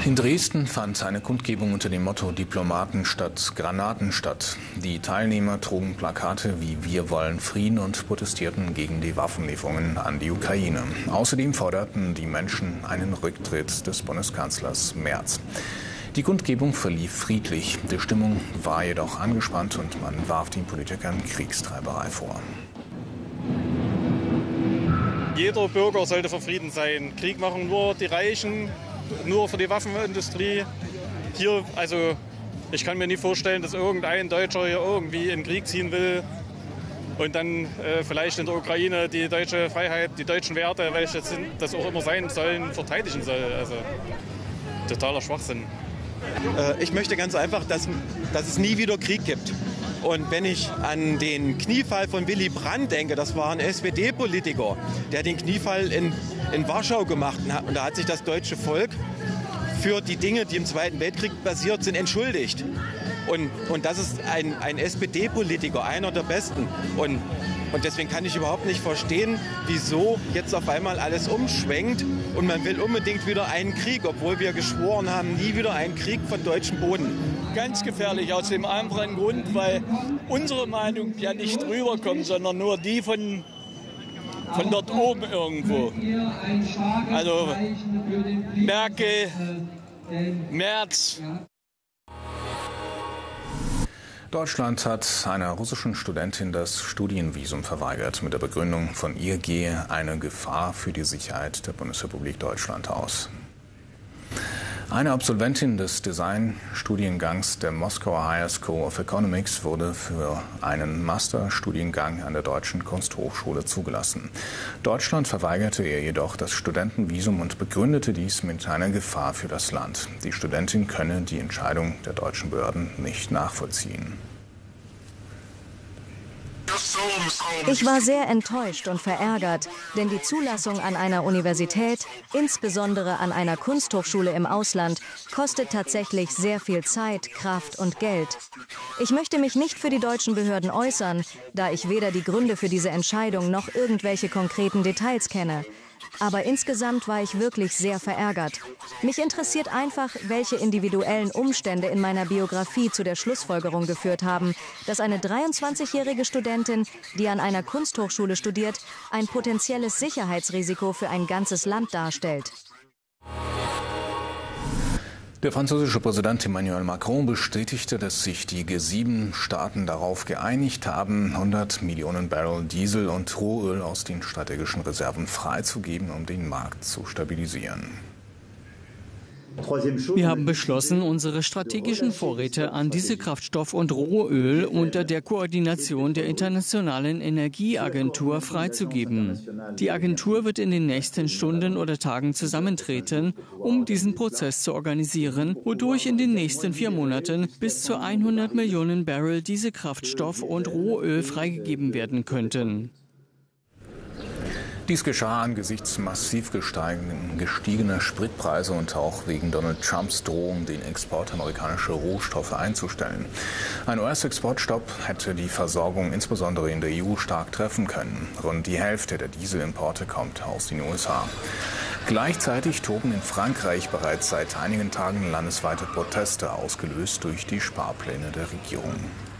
In Dresden fand eine Kundgebung unter dem Motto Diplomaten statt Granaten statt. Die Teilnehmer trugen Plakate wie Wir wollen Frieden und protestierten gegen die Waffenlieferungen an die Ukraine. Außerdem forderten die Menschen einen Rücktritt des Bundeskanzlers Merz. Die Kundgebung verlief friedlich. Die Stimmung war jedoch angespannt und man warf den Politikern Kriegstreiberei vor. Jeder Bürger sollte für Frieden sein. Krieg machen nur die Reichen, nur für die Waffenindustrie. Hier, also ich kann mir nicht vorstellen, dass irgendein Deutscher hier irgendwie in den Krieg ziehen will und dann vielleicht in der Ukraine die deutsche Freiheit, die deutschen Werte, welche das auch immer sein sollen, verteidigen soll. Also totaler Schwachsinn. Ich möchte ganz einfach, dass es nie wieder Krieg gibt. Und wenn ich an den Kniefall von Willy Brandt denke, das war ein SPD-Politiker, der den Kniefall in Warschau gemacht hat. Und da hat sich das deutsche Volk für die Dinge, die im Zweiten Weltkrieg passiert sind, entschuldigt. Und das ist ein SPD-Politiker, einer der besten. Und deswegen kann ich überhaupt nicht verstehen, wieso jetzt auf einmal alles umschwenkt und man will unbedingt wieder einen Krieg, obwohl wir geschworen haben, nie wieder einen Krieg von deutschem Boden. Ganz gefährlich aus dem einfachen Grund, weil unsere Meinung ja nicht rüberkommt, sondern nur die von dort oben irgendwo. Also Merkel, Merz. Deutschland hat einer russischen Studentin das Studienvisum verweigert. Mit der Begründung, von ihr gehe eine Gefahr für die Sicherheit der Bundesrepublik Deutschland aus. Eine Absolventin des Designstudiengangs der Moskauer Higher School of Economics wurde für einen Masterstudiengang an der Deutschen Kunsthochschule zugelassen. Deutschland verweigerte ihr jedoch das Studentenvisum und begründete dies mit einer Gefahr für das Land. Die Studentin könne die Entscheidung der deutschen Behörden nicht nachvollziehen. Ich war sehr enttäuscht und verärgert, denn die Zulassung an einer Universität, insbesondere an einer Kunsthochschule im Ausland, kostet tatsächlich sehr viel Zeit, Kraft und Geld. Ich möchte mich nicht für die deutschen Behörden äußern, da ich weder die Gründe für diese Entscheidung noch irgendwelche konkreten Details kenne. Aber insgesamt war ich wirklich sehr verärgert. Mich interessiert einfach, welche individuellen Umstände in meiner Biografie zu der Schlussfolgerung geführt haben, dass eine 23-jährige Studentin, die an einer Kunsthochschule studiert, ein potenzielles Sicherheitsrisiko für ein ganzes Land darstellt. Der französische Präsident Emmanuel Macron bestätigte, dass sich die G7-Staaten darauf geeinigt haben, 100 Millionen Barrel Diesel und Rohöl aus den strategischen Reserven freizugeben, um den Markt zu stabilisieren. Wir haben beschlossen, unsere strategischen Vorräte an Dieselkraftstoff und Rohöl unter der Koordination der Internationalen Energieagentur freizugeben. Die Agentur wird in den nächsten Stunden oder Tagen zusammentreten, um diesen Prozess zu organisieren, wodurch in den nächsten 4 Monaten bis zu 100 Millionen Barrel Dieselkraftstoff und Rohöl freigegeben werden könnten. Dies geschah angesichts massiv gestiegener Spritpreise und auch wegen Donald Trumps Drohung, den Export amerikanischer Rohstoffe einzustellen. Ein US-Exportstopp hätte die Versorgung insbesondere in der EU stark treffen können. Rund die Hälfte der Dieselimporte kommt aus den USA. Gleichzeitig toben in Frankreich bereits seit einigen Tagen landesweite Proteste, ausgelöst durch die Sparpläne der Regierung.